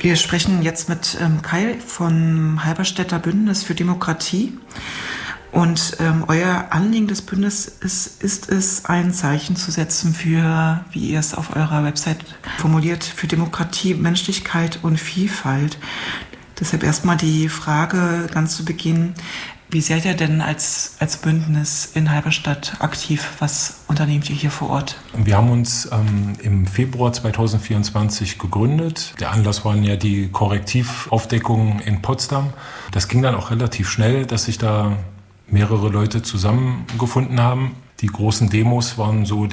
Wir sprechen jetzt mit Kai vom Halberstädter Bündnis für Demokratie. Und euer Anliegen des Bündnisses ist es, ein Zeichen zu setzen für, wie ihr es auf eurer Website formuliert, für Demokratie, Menschlichkeit und Vielfalt. Deshalb erstmal die Frage ganz zu Beginn: Wie seid ihr denn als Bündnis in Halberstadt aktiv? Was unternehmt ihr hier vor Ort? Wir haben uns im Februar 2024 gegründet. Der Anlass waren ja die Korrektivaufdeckungen in Potsdam. Das ging dann auch relativ schnell, dass sich da mehrere Leute zusammengefunden haben. Die großen Demos waren so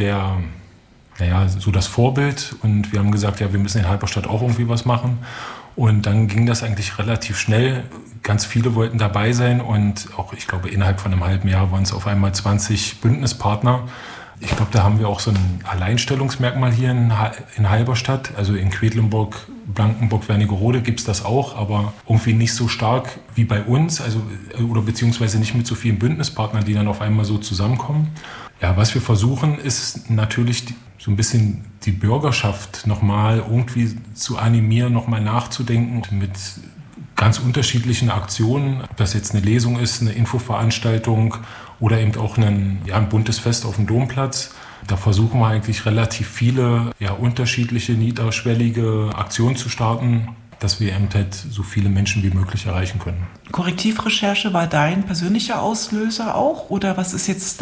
das Vorbild. Und wir haben gesagt, ja, wir müssen in Halberstadt auch irgendwie was machen. Und dann ging das eigentlich relativ schnell. Ganz viele wollten dabei sein und auch, ich glaube, innerhalb von einem halben Jahr waren es auf einmal 20 Bündnispartner. Ich glaube, da haben wir auch so ein Alleinstellungsmerkmal hier in Halberstadt. Also in Quedlinburg, Blankenburg, Wernigerode gibt es das auch, aber irgendwie nicht so stark wie bei uns, oder beziehungsweise nicht mit so vielen Bündnispartnern, die dann auf einmal so zusammenkommen. Ja, was wir versuchen, ist natürlich so ein bisschen die Bürgerschaft nochmal irgendwie zu animieren, nochmal nachzudenken mit ganz unterschiedlichen Aktionen, ob das jetzt eine Lesung ist, eine Infoveranstaltung oder eben auch ein buntes Fest auf dem Domplatz. Da versuchen wir eigentlich relativ viele unterschiedliche, niederschwellige Aktionen zu starten, dass wir eben halt so viele Menschen wie möglich erreichen können. Korrektivrecherche war dein persönlicher Auslöser auch? Oder was ist jetzt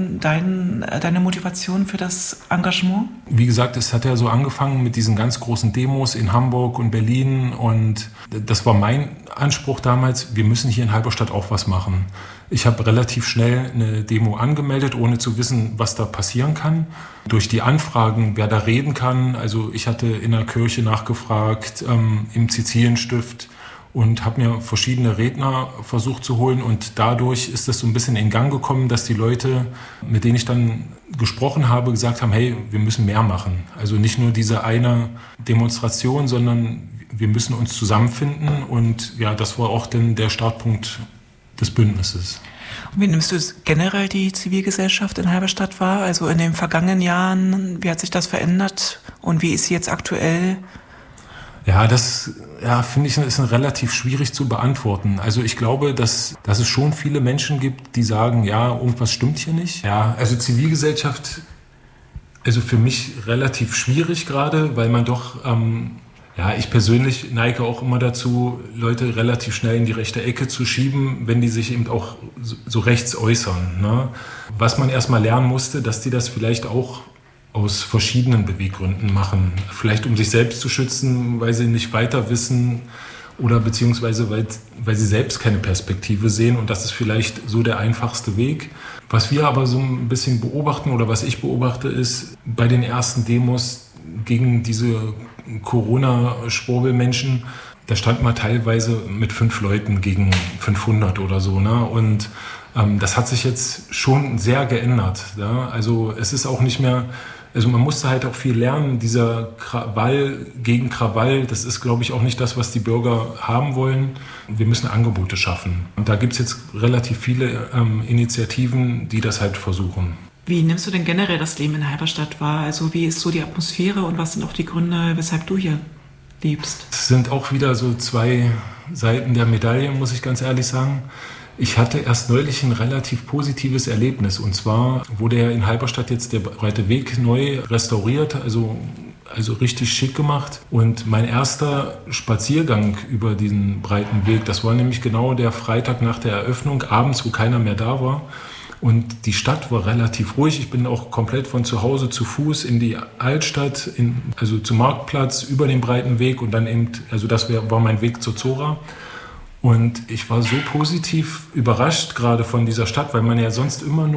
deine Motivation für das Engagement? Wie gesagt, es hat ja so angefangen mit diesen ganz großen Demos in Hamburg und Berlin. Und das war mein Anspruch damals, wir müssen hier in Halberstadt auch was machen. Ich habe relativ schnell eine Demo angemeldet, ohne zu wissen, was da passieren kann. Durch die Anfragen, wer da reden kann. Also ich hatte in der Kirche nachgefragt, im Sizilienstift, und habe mir verschiedene Redner versucht zu holen. Und dadurch ist es so ein bisschen in Gang gekommen, dass die Leute, mit denen ich dann gesprochen habe, gesagt haben, hey, wir müssen mehr machen. Also nicht nur diese eine Demonstration, sondern wir müssen uns zusammenfinden. Und ja, das war auch dann der Startpunkt des Bündnisses. Und wie nimmst du generell die Zivilgesellschaft in Halberstadt wahr? Also in den vergangenen Jahren, wie hat sich das verändert und wie ist sie jetzt aktuell? Ja, das finde ich, ist relativ schwierig zu beantworten. Also ich glaube, dass es schon viele Menschen gibt, die sagen, ja, irgendwas stimmt hier nicht. Ja, also Zivilgesellschaft, also für mich relativ schwierig gerade, weil man doch, ich persönlich neige auch immer dazu, Leute relativ schnell in die rechte Ecke zu schieben, wenn die sich eben auch so rechts äußern. Ne? Was man erstmal lernen musste, dass die das vielleicht auch aus verschiedenen Beweggründen machen. Vielleicht um sich selbst zu schützen, weil sie nicht weiter wissen oder beziehungsweise weil sie selbst keine Perspektive sehen, und das ist vielleicht so der einfachste Weg. Was wir aber so ein bisschen beobachten oder was ich beobachte, ist bei den ersten Demos gegen diese Corona-Schwurbelmenschen, da stand man teilweise mit 5 Leuten gegen 500 oder so, ne? Und das hat sich jetzt schon sehr geändert. Ja? Also es ist auch nicht mehr, also man musste halt auch viel lernen, dieser Krawall gegen Krawall, das ist, glaube ich, auch nicht das, was die Bürger haben wollen. Wir müssen Angebote schaffen. Und da gibt es jetzt relativ viele Initiativen, die das halt versuchen. Wie nimmst du denn generell das Leben in Halberstadt wahr? Also wie ist so die Atmosphäre und was sind auch die Gründe, weshalb du hier lebst? Es sind auch wieder so 2 Seiten der Medaille, muss ich ganz ehrlich sagen. Ich hatte erst neulich ein relativ positives Erlebnis, und zwar wurde ja in Halberstadt jetzt der Breite Weg neu restauriert, also richtig schick gemacht. Und mein erster Spaziergang über diesen Breiten Weg, das war nämlich genau der Freitag nach der Eröffnung, abends, wo keiner mehr da war. Und die Stadt war relativ ruhig. Ich bin auch komplett von zu Hause zu Fuß in die Altstadt, also zum Marktplatz, über den Breiten Weg, und dann eben, also das war mein Weg zur Zora. Und ich war so positiv überrascht gerade von dieser Stadt, weil man ja sonst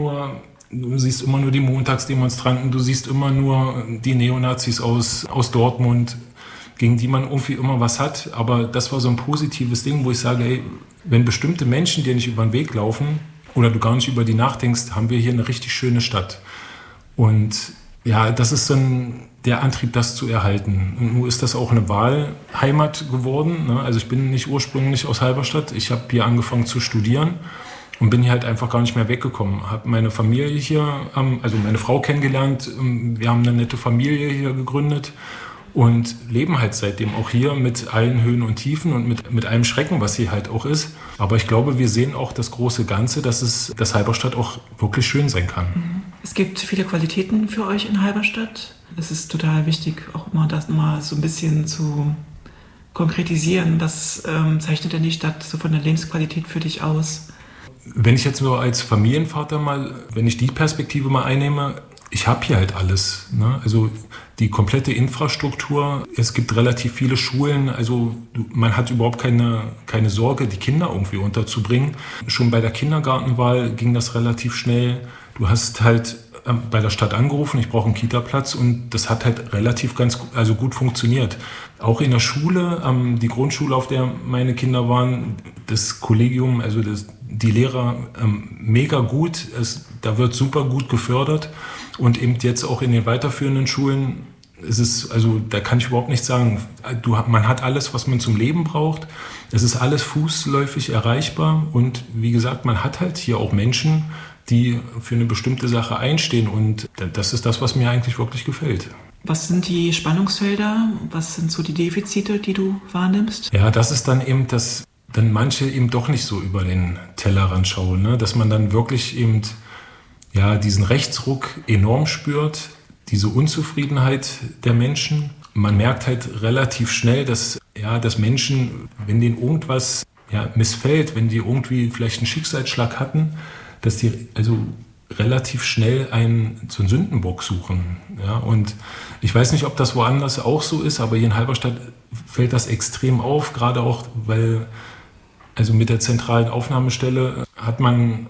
du siehst immer nur die Montagsdemonstranten, du siehst immer nur die Neonazis aus Dortmund, gegen die man irgendwie immer was hat. Aber das war so ein positives Ding, wo ich sage, ey, wenn bestimmte Menschen dir nicht über den Weg laufen oder du gar nicht über die nachdenkst, haben wir hier eine richtig schöne Stadt. Und ja, das ist dann der Antrieb, das zu erhalten. Und nun ist das auch eine Wahlheimat geworden. Ne? Also ich bin nicht ursprünglich aus Halberstadt. Ich habe hier angefangen zu studieren und bin hier halt einfach gar nicht mehr weggekommen. Habe meine Familie hier, also meine Frau kennengelernt. Wir haben eine nette Familie hier gegründet. und leben halt seitdem auch hier mit allen Höhen und Tiefen und mit allem Schrecken, was hier halt auch ist. Aber ich glaube, wir sehen auch das große Ganze, dass Halberstadt auch wirklich schön sein kann. Es gibt viele Qualitäten für euch in Halberstadt. Es ist total wichtig, auch mal das mal so ein bisschen zu konkretisieren. Was zeichnet denn die Stadt so von der Lebensqualität für dich aus? Wenn ich jetzt nur als Familienvater wenn ich die Perspektive mal einnehme, ich habe hier halt alles, ne? Also die komplette Infrastruktur, es gibt relativ viele Schulen, also man hat überhaupt keine Sorge, die Kinder irgendwie unterzubringen. Schon bei der Kindergartenwahl ging das relativ schnell. Du hast halt bei der Stadt angerufen, ich brauche einen Kita-Platz und das hat halt relativ gut funktioniert. Auch in der Schule, die Grundschule, auf der meine Kinder waren, das Kollegium, also die Lehrer mega gut, da wird super gut gefördert und eben jetzt auch in den weiterführenden Schulen da kann ich überhaupt nichts sagen. Man hat alles, was man zum Leben braucht. Es ist alles fußläufig erreichbar und wie gesagt, man hat halt hier auch Menschen, die für eine bestimmte Sache einstehen und das ist das, was mir eigentlich wirklich gefällt. Was sind die Spannungsfelder? Was sind so die Defizite, die du wahrnimmst? Ja, das ist dann eben, dass dann manche eben doch nicht so über den Tellerrand schauen, ne? Dass man dann wirklich eben diesen Rechtsruck enorm spürt, diese Unzufriedenheit der Menschen. Man merkt halt relativ schnell, dass Menschen, wenn denen irgendwas missfällt, wenn die irgendwie vielleicht einen Schicksalsschlag hatten, dass die also relativ schnell so einen Sündenbock suchen. Ja? Und ich weiß nicht, ob das woanders auch so ist, aber hier in Halberstadt fällt das extrem auf, gerade auch, weil also mit der zentralen Aufnahmestelle hat man,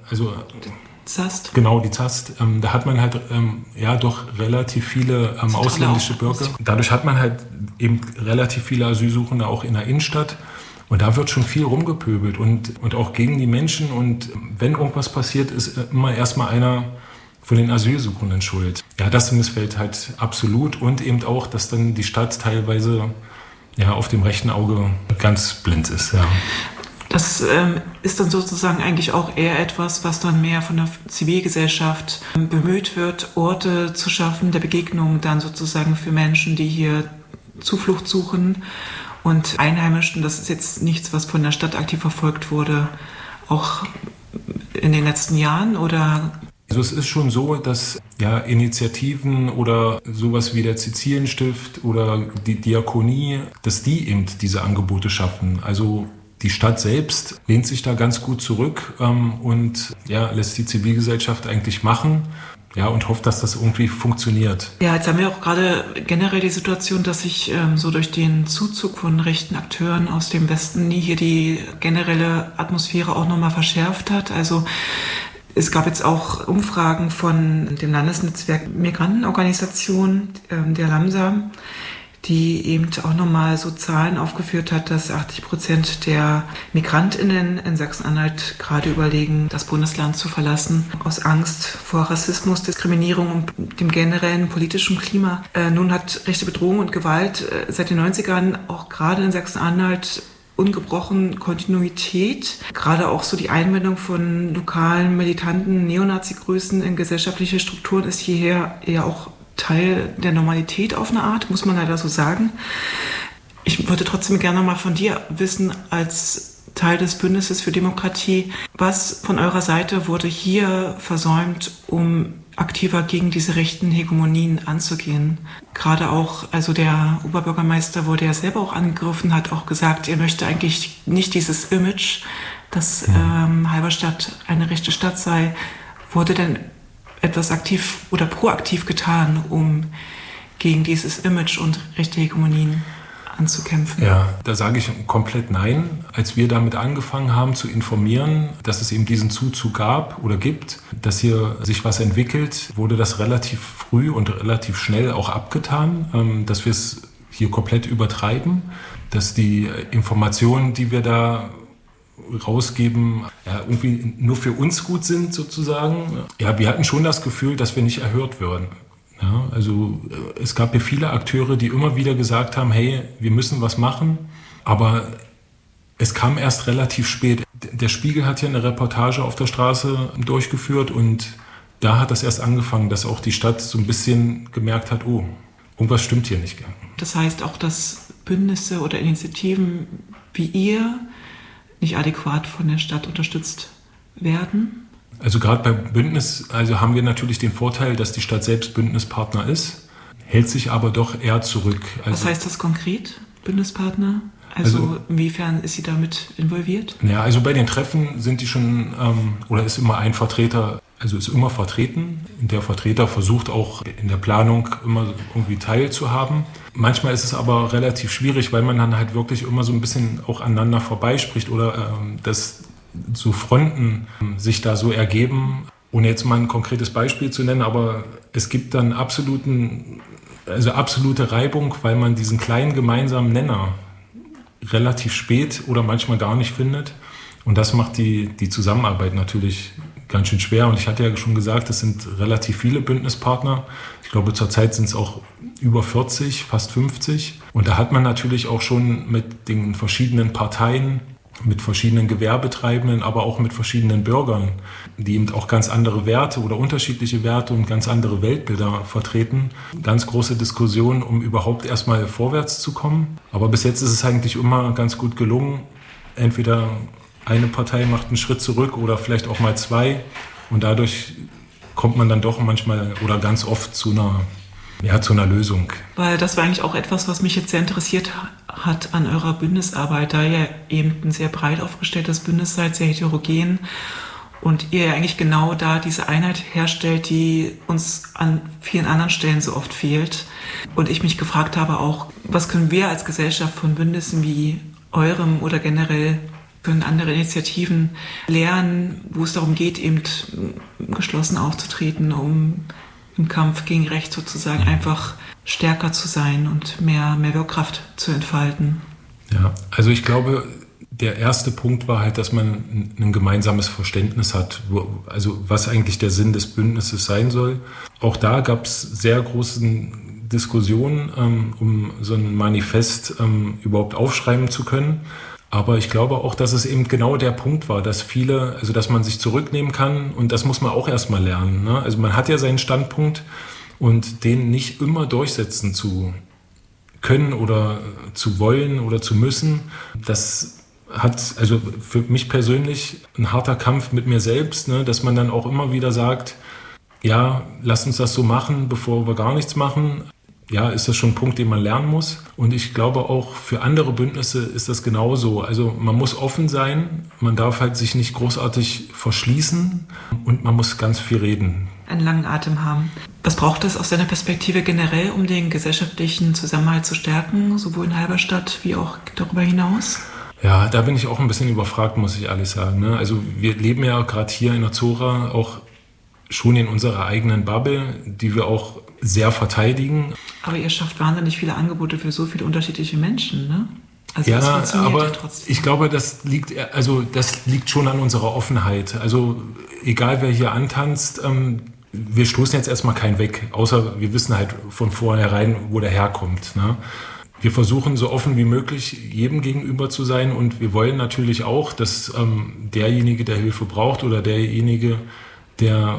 ZAST. Genau, die ZAST. Da hat man halt doch relativ viele ausländische Bürger. Dadurch hat man halt eben relativ viele Asylsuchende auch in der Innenstadt. Und da wird schon viel rumgepöbelt und auch gegen die Menschen. Und wenn irgendwas passiert, ist immer erstmal einer von den Asylsuchenden schuld. Ja, das missfällt halt absolut. Und eben auch, dass dann die Stadt teilweise auf dem rechten Auge ganz blind ist. Ja. Das ist dann sozusagen eigentlich auch eher etwas, was dann mehr von der Zivilgesellschaft bemüht wird, Orte zu schaffen, der Begegnung dann sozusagen für Menschen, die hier Zuflucht suchen und Einheimischen. Das ist jetzt nichts, was von der Stadt aktiv verfolgt wurde, auch in den letzten Jahren, oder? Also es ist schon so, dass Initiativen oder sowas wie der Sizilienstift oder die Diakonie, dass die eben diese Angebote schaffen. Also die Stadt selbst lehnt sich da ganz gut zurück und lässt die Zivilgesellschaft eigentlich machen. Ja, und hofft, dass das irgendwie funktioniert. Ja, jetzt haben wir auch gerade generell die Situation, dass sich so durch den Zuzug von rechten Akteuren aus dem Westen hier die generelle Atmosphäre auch nochmal verschärft hat. Also es gab jetzt auch Umfragen von dem Landesnetzwerk Migrantenorganisation, der LAMSA, die eben auch nochmal so Zahlen aufgeführt hat, dass 80% der MigrantInnen in Sachsen-Anhalt gerade überlegen, das Bundesland zu verlassen, aus Angst vor Rassismus, Diskriminierung und dem generellen politischen Klima. Nun hat rechte Bedrohung und Gewalt seit den 90ern auch gerade in Sachsen-Anhalt ungebrochen Kontinuität. Gerade auch so die Einbindung von lokalen, militanten Neonazi-Größen in gesellschaftliche Strukturen ist hierher ja auch Teil der Normalität auf eine Art, muss man leider so sagen. Ich würde trotzdem gerne mal von dir wissen, als Teil des Bündnisses für Demokratie, was von eurer Seite wurde hier versäumt, um aktiver gegen diese rechten Hegemonien anzugehen? Gerade auch, also der Oberbürgermeister wurde ja selber auch angegriffen, hat auch gesagt, er möchte eigentlich nicht dieses Image, dass Halberstadt eine rechte Stadt sei. Wurde denn etwas aktiv oder proaktiv getan, um gegen dieses Image und rechte Hegemonien anzukämpfen? Ja, da sage ich komplett nein. Als wir damit angefangen haben zu informieren, dass es eben diesen Zuzug gab oder gibt, dass hier sich was entwickelt, wurde das relativ früh und relativ schnell auch abgetan, dass wir es hier komplett übertreiben, dass die Informationen, die wir da rausgeben, irgendwie nur für uns gut sind sozusagen. Ja, wir hatten schon das Gefühl, dass wir nicht erhört würden. Ja, also es gab hier viele Akteure, die immer wieder gesagt haben, hey, wir müssen was machen, aber es kam erst relativ spät. Der Spiegel hat hier eine Reportage auf der Straße durchgeführt und da hat das erst angefangen, dass auch die Stadt so ein bisschen gemerkt hat, oh, irgendwas stimmt hier nicht. Das heißt auch, dass Bündnisse oder Initiativen wie ihr nicht adäquat von der Stadt unterstützt werden? Also gerade bei Bündnis, also haben wir natürlich den Vorteil, dass die Stadt selbst Bündnispartner ist, hält sich aber doch eher zurück. Was heißt das konkret, Bündnispartner? Also inwiefern ist sie damit involviert? Ja, also bei den Treffen sind die schon, oder ist immer ein Vertreter, also ist immer vertreten. Und der Vertreter versucht auch in der Planung immer irgendwie teilzuhaben. Manchmal ist es aber relativ schwierig, weil man dann halt wirklich immer so ein bisschen auch aneinander vorbeispricht oder dass so Fronten sich da so ergeben. Ohne jetzt mal ein konkretes Beispiel zu nennen, aber es gibt dann absolute Reibung, weil man diesen kleinen gemeinsamen Nenner relativ spät oder manchmal gar nicht findet. Und das macht die Zusammenarbeit natürlich ganz schön schwer. Und ich hatte ja schon gesagt, es sind relativ viele Bündnispartner. Ich glaube, zurzeit sind es auch über 40, fast 50. Und da hat man natürlich auch schon mit den verschiedenen Parteien, mit verschiedenen Gewerbetreibenden, aber auch mit verschiedenen Bürgern, die eben auch ganz andere Werte oder unterschiedliche Werte und ganz andere Weltbilder vertreten. Ganz große Diskussion, um überhaupt erstmal vorwärts zu kommen. Aber bis jetzt ist es eigentlich immer ganz gut gelungen. Entweder eine Partei macht einen Schritt zurück oder vielleicht auch mal zwei. Und dadurch kommt man dann doch manchmal oder ganz oft zu einer Lösung. Weil das war eigentlich auch etwas, was mich jetzt sehr interessiert hat an eurer Bündnisarbeit, da ihr eben ein sehr breit aufgestelltes Bündnis seid, sehr heterogen und ihr ja eigentlich genau da diese Einheit herstellt, die uns an vielen anderen Stellen so oft fehlt. Und ich mich gefragt habe auch, was können wir als Gesellschaft von Bündnissen wie eurem oder generell können andere Initiativen lernen, wo es darum geht, eben geschlossen aufzutreten, um im Kampf gegen Recht sozusagen einfach stärker zu sein und mehr Wirkkraft zu entfalten. Ja, also ich glaube, der erste Punkt war halt, dass man ein gemeinsames Verständnis hat, was eigentlich der Sinn des Bündnisses sein soll. Auch da gab es sehr große Diskussionen, um so ein Manifest überhaupt aufschreiben zu können. Aber ich glaube auch, dass es eben genau der Punkt war, dass dass man sich zurücknehmen kann und das muss man auch erstmal lernen. Ne? Also man hat ja seinen Standpunkt und den nicht immer durchsetzen zu können oder zu wollen oder zu müssen. Das hat also für mich persönlich ein harter Kampf mit mir selbst, ne? Dass man dann auch immer wieder sagt, ja, lass uns das so machen, bevor wir gar nichts machen. Ja, ist das schon ein Punkt, den man lernen muss. Und ich glaube auch für andere Bündnisse ist das genauso. Also man muss offen sein, man darf halt sich nicht großartig verschließen und man muss ganz viel reden. Einen langen Atem haben. Was braucht es aus deiner Perspektive generell, um den gesellschaftlichen Zusammenhalt zu stärken, sowohl in Halberstadt wie auch darüber hinaus? Ja, da bin ich auch ein bisschen überfragt, muss ich ehrlich sagen. Ne? Also wir leben ja gerade hier in Atzora auch schon in unserer eigenen Bubble, die wir auch sehr verteidigen. Aber ihr schafft wahnsinnig viele Angebote für so viele unterschiedliche Menschen, ne? Also ja, das funktioniert aber ja trotzdem. Ich glaube, das liegt schon an unserer Offenheit. Also egal, wer hier antanzt, wir stoßen jetzt erstmal keinen weg, außer wir wissen halt von vornherein, wo der herkommt. Ne? Wir versuchen so offen wie möglich jedem gegenüber zu sein und wir wollen natürlich auch, dass derjenige, der Hilfe braucht oder derjenige, der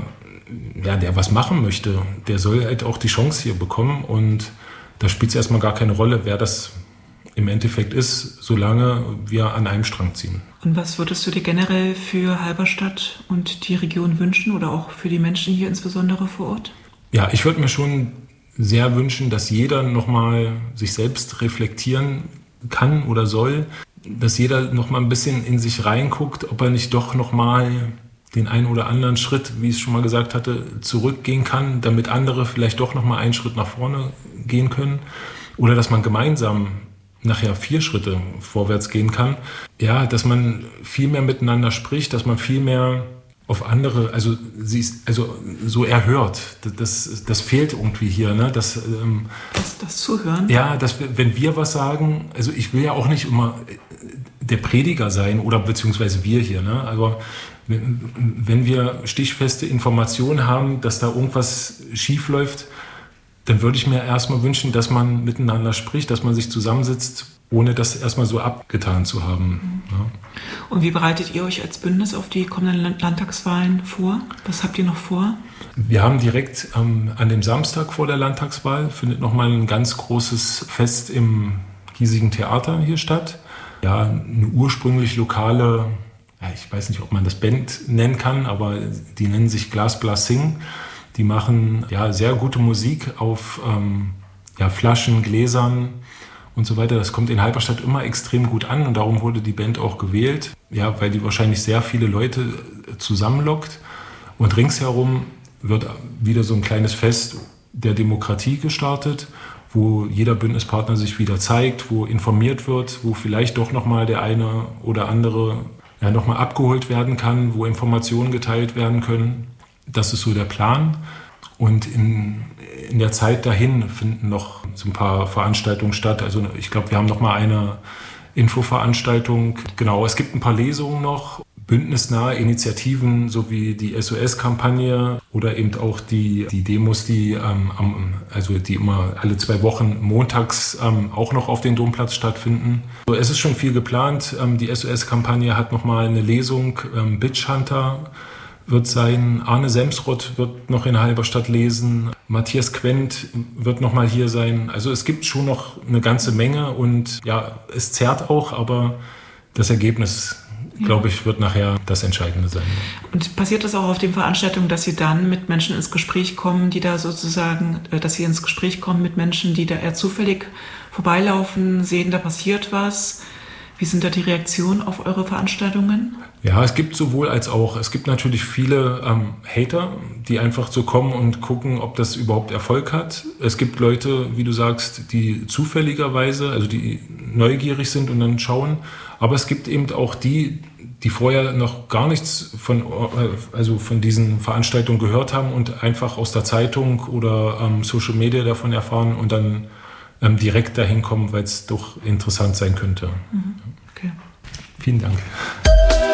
was machen möchte, der soll halt auch die Chance hier bekommen und da spielt es erstmal gar keine Rolle, wer das im Endeffekt ist, solange wir an einem Strang ziehen. Und was würdest du dir generell für Halberstadt und die Region wünschen oder auch für die Menschen hier insbesondere vor Ort? Ja, ich würde mir schon sehr wünschen, dass jeder nochmal sich selbst reflektieren kann oder soll, dass jeder nochmal ein bisschen in sich reinguckt, ob er nicht doch nochmal den einen oder anderen Schritt, wie ich es schon mal gesagt hatte, zurückgehen kann, damit andere vielleicht doch nochmal einen Schritt nach vorne gehen können. Oder dass man gemeinsam nachher 4 Schritte vorwärts gehen kann. Ja, dass man viel mehr miteinander spricht, dass man viel mehr auf andere, also so erhört. Das fehlt irgendwie hier. Ne? Das Zuhören? Ja, wenn wir was sagen, also ich will ja auch nicht immer der Prediger sein oder beziehungsweise wir hier, ne? Aber wenn wir stichfeste Informationen haben, dass da irgendwas schief läuft, dann würde ich mir erstmal wünschen, dass man miteinander spricht, dass man sich zusammensitzt, ohne das erstmal so abgetan zu haben. Mhm. Ja. Und wie bereitet ihr euch als Bündnis auf die kommenden Landtagswahlen vor? Was habt ihr noch vor? Wir haben direkt an dem Samstag vor der Landtagswahl findet nochmal ein ganz großes Fest im hiesigen Theater hier statt. Ja, eine ursprünglich lokale, ich weiß nicht, ob man das Band nennen kann, aber die nennen sich Glas Blas Sing. Die machen sehr gute Musik auf Flaschen, Gläsern und so weiter. Das kommt in Halberstadt immer extrem gut an und darum wurde die Band auch gewählt. Ja, weil die wahrscheinlich sehr viele Leute zusammenlockt. Und ringsherum wird wieder so ein kleines Fest der Demokratie gestartet, wo jeder Bündnispartner sich wieder zeigt, wo informiert wird, wo vielleicht doch nochmal der eine oder andere nochmal abgeholt werden kann, wo Informationen geteilt werden können. Das ist so der Plan. Und in der Zeit dahin finden noch so ein paar Veranstaltungen statt. Also ich glaube, wir haben noch mal eine Infoveranstaltung. Genau, es gibt ein paar Lesungen noch, bündnisnahe Initiativen sowie die SOS-Kampagne oder eben auch die Demos, die die immer alle 2 Wochen montags auch noch auf den Domplatz stattfinden. So, es ist schon viel geplant. Die SOS-Kampagne hat noch mal eine Lesung, Bitch Hunter wird sein, Arne Semsrott wird noch in Halberstadt lesen, Matthias Quent wird noch mal hier sein. Also es gibt schon noch eine ganze Menge und es zerrt auch, aber das Ergebnis, glaube ich, wird nachher das Entscheidende sein. Und passiert das auch auf den Veranstaltungen, dass Sie dann mit Menschen ins Gespräch kommen, die da sozusagen, dass Sie ins Gespräch kommen mit Menschen, die da eher zufällig vorbeilaufen, sehen, da passiert was? Wie sind da die Reaktionen auf eure Veranstaltungen? Ja, es gibt sowohl als auch. Es gibt natürlich viele Hater, die einfach so kommen und gucken, ob das überhaupt Erfolg hat. Es gibt Leute, wie du sagst, die zufälligerweise, also die neugierig sind und dann schauen. Aber es gibt eben auch die vorher noch gar nichts von diesen Veranstaltungen gehört haben und einfach aus der Zeitung oder Social Media davon erfahren und dann direkt dahin kommen, weil es doch interessant sein könnte. Okay. Vielen Dank.